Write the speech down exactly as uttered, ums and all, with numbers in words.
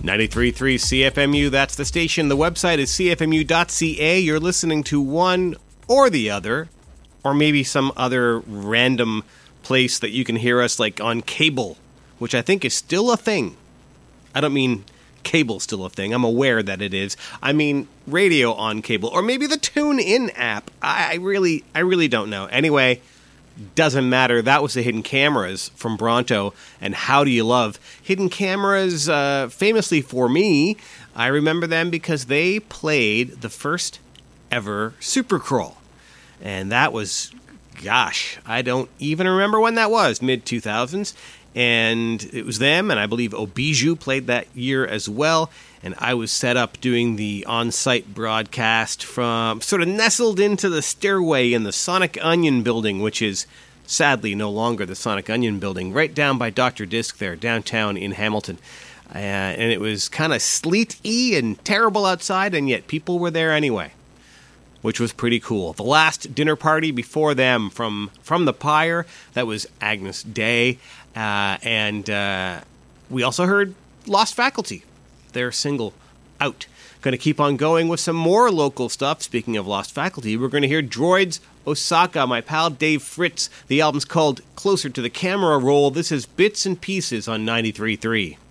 ninety-three point three C F M U, that's the station. The website is c f m u dot c a. You're listening to one or the other, or maybe some other random place that you can hear us, like on cable, which I think is still a thing. I don't mean cable still a thing. I'm aware that it is. I mean radio on cable, or maybe the TuneIn app. I, I really, I really don't know. Anyway, doesn't matter. That was the Hidden Cameras from Bronto, and How Do You Love? Hidden Cameras, uh, famously for me, I remember them because they played the first ever Supercrawl, and that was, gosh, I don't even remember when that was, mid two thousands. And it was them, and I believe Obiju played that year as well. And I was set up doing the on-site broadcast from sort of nestled into the stairway in the Sonic Onion building, which is sadly no longer the Sonic Onion building, right down by Doctor Disc there, downtown in Hamilton. Uh, and it was kind of sleety and terrible outside, and yet people were there anyway, which was pretty cool. The last dinner party before them from, from the Pyre, that was Agnus Dei. Uh, and uh, we also heard Lost Faculty, their single, Out. Going to keep on going with some more local stuff. Speaking of Lost Faculty, we're going to hear Droids Osaka, my pal Dave Fritz. The album's called Closer to the Camera Roll. This is Bits and Pieces on ninety-three point three.